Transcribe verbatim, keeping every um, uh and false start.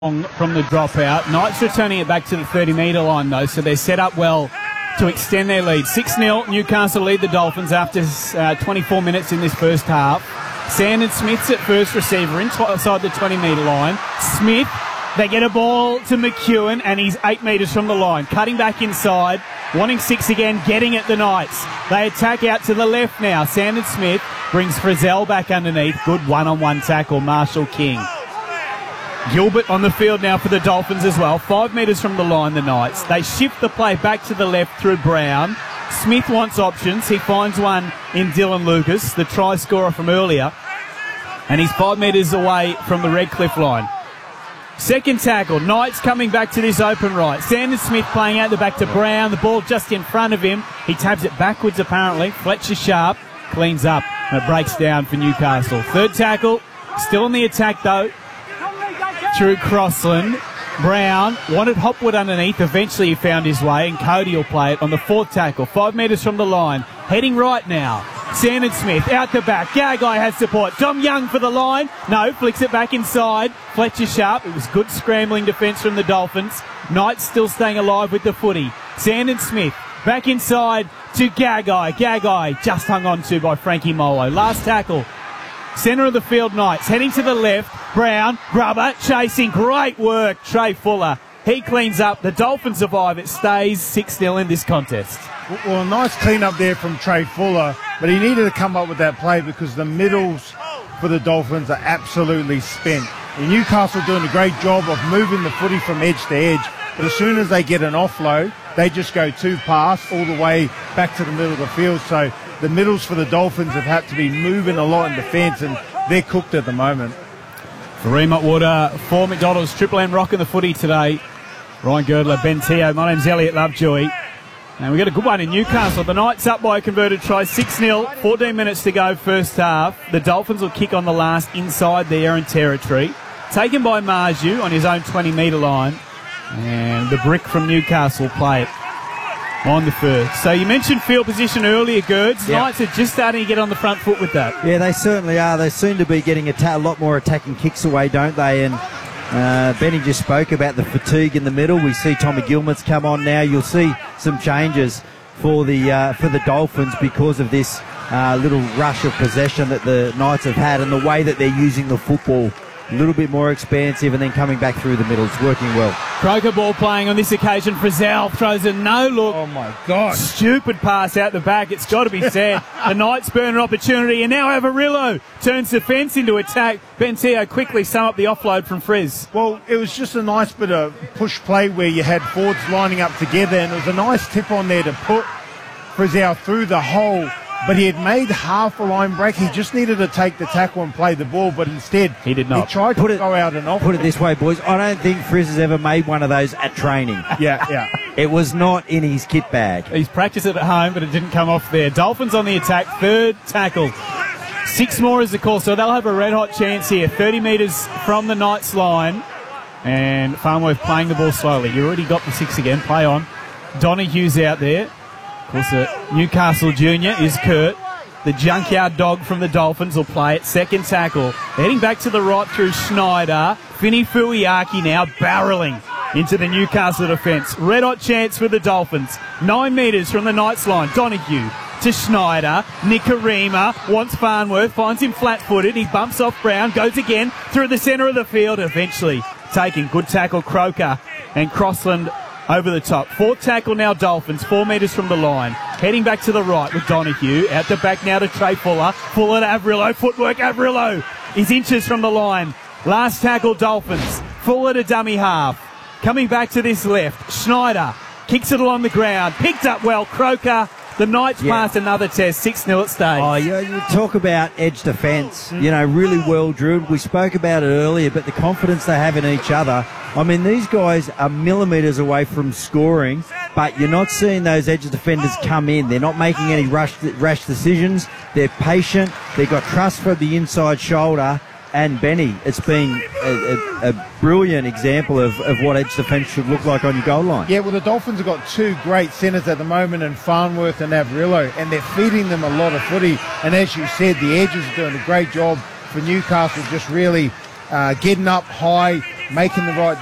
from the dropout. Knights returning it back to the thirty metre line though, so they're set up well to extend their lead. six nil, Newcastle lead the Dolphins after uh, twenty-four minutes in this first half. Sandon Smith's at first receiver inside the twenty metre line. Smith, they get a ball to McEwen and he's eight metres from the line. Cutting back inside, wanting six again, getting at the Knights. They attack out to the left now. Sandon Smith brings Frizzell back underneath. Good one-on-one tackle, Marshall King. Gilbert on the field now for the Dolphins as well. Five metres from the line, the Knights. They shift the play back to the left through Brown. Smith wants options. He finds one in Dylan Lucas, the try scorer from earlier. And he's five metres away from the Redcliffe line. Second tackle. Knights coming back to this open right. Sandon Smith playing out the back to Brown. The ball just in front of him. He tabs it backwards apparently. Fletcher Sharp cleans up and it breaks down for Newcastle. Third tackle. Still on the attack though. Through Crossland. Brown wanted Hopwood underneath. Eventually he found his way and Cody will play it on the fourth tackle. Five metres from the line. Heading right now. Sandon Smith out the back. Gagai has support. Dom Young for the line. No, flicks it back inside. Fletcher Sharp. It was good scrambling defence from the Dolphins. Knights still staying alive with the footy. Sandon Smith back inside to Gagai. Gagai just hung on to by Frankie Molo. Last tackle. Centre of the field, Knights. Heading to the left. Brown, Grubber, chasing. Great work, Trey Fuller. He cleans up. The Dolphins survive. It stays six nil in this contest. Well, a nice clean up there from Trey Fuller, but he needed to come up with that play because the middles for the Dolphins are absolutely spent. And Newcastle doing a great job of moving the footy from edge to edge, but as soon as they get an offload, they just go two pass all the way back to the middle of the field. So the middles for the Dolphins have had to be moving a lot in defence, and they're cooked at the moment. For Remont Water, for McDonald's, Triple M rocking the footy today. Ryan Girdler, Ben Teo, my name's Elliot Lovejoy. And we got a good one in Newcastle. The Knights up by a converted try, six nil, fourteen minutes to go first half. The Dolphins will kick on the last inside their own territory. Taken by Marju on his own twenty metre line. And the brick from Newcastle play it on the first. So you mentioned field position earlier, Gerds. Yep. Knights are just starting to get on the front foot with that. Yeah, they certainly are. They seem to be getting a, ta- a lot more attacking kicks away, don't they? And uh, Benny just spoke about the fatigue in the middle. We see Tommy Gilman's come on now. You'll see some changes for the uh, for the Dolphins because of this uh, little rush of possession that the Knights have had and the way that they're using the football. A little bit more expansive and then coming back through the middle. It's working well. Croker ball playing on this occasion. Frizzell throws a no-look. Oh, my God. Stupid pass out the back. It's got to be said. The Knights burn an opportunity, and now Avarillo turns the fence into attack. Benteo quickly sum up the offload from Frizz. Well, it was just a nice bit of push play where you had forwards lining up together, and it was a nice tip on there to put Frizzell through the hole. But he had made half a line break. He just needed to take the tackle and play the ball, but instead he did not. He tried put to it, go out and off. Put it this way, boys. I don't think Frizz has ever made one of those at training. Yeah, yeah. It was not in his kit bag. He's practiced it at home, but it didn't come off there. Dolphins on the attack. Third tackle. Six more is the call, so they'll have a red-hot chance here. thirty metres from the Knights line. And Farnworth playing the ball slowly. You already got the six again. Play on. Donohue's out there. Of course, the Newcastle junior is Kurt. The junkyard dog from the Dolphins will play it. Second tackle. Heading back to the right through Schneider. Fini Fuiaki now barrelling into the Newcastle defence. Red hot chance for the Dolphins. Nine metres from the Knights line. Donohue to Schneider. Nikarima wants Farnworth. Finds him flat-footed. He bumps off Brown. Goes again through the centre of the field. Eventually taking good tackle Croker and Crossland over the top. Fourth tackle now Dolphins. Four metres from the line. Heading back to the right with Donohue. Out the back now to Trey Fuller. Fuller to Avarillo. Footwork Avarillo. He's inches from the line. Last tackle Dolphins. Fuller to dummy half. Coming back to this left. Schneider kicks it along the ground. Picked up well. Croker. The Knights Yeah. pass another test. six nil it stays. Oh, you, you talk about edge defence, you know, really well drilled. We spoke about it earlier, but the confidence they have in each other. I mean, these guys are millimetres away from scoring, but you're not seeing those edge defenders come in. They're not making any rush, rash decisions. They're patient. They've got trust for the inside shoulder. And Benny, it's been a, a, a brilliant example of, of what edge defence should look like on your goal line. Yeah, well, the Dolphins have got two great centres at the moment in Farnworth and Avarillo, and they're feeding them a lot of footy. And as you said, the edges are doing a great job for Newcastle, just really uh, getting up high, making the right